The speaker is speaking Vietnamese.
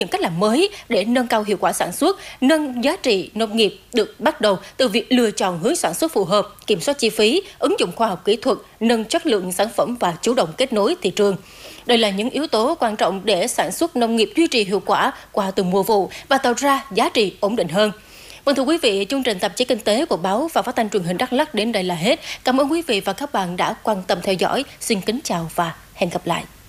những cách làm mới để nâng cao hiệu quả sản xuất, nâng giá trị nông nghiệp được bắt đầu từ việc lựa chọn hướng sản xuất phù hợp, kiểm soát chi phí, ứng dụng khoa học kỹ thuật, nâng chất lượng sản phẩm và chủ động kết nối thị trường. Đây là những yếu tố quan trọng để sản xuất nông nghiệp duy trì hiệu quả qua từng mùa vụ và tạo ra giá trị ổn định hơn. Vâng, thưa quý vị, chương trình tạp chí kinh tế của báo và phát thanh truyền hình Đắk Lắk đến đây là hết. Cảm ơn quý vị và các bạn đã quan tâm theo dõi. Xin kính chào và hẹn gặp lại.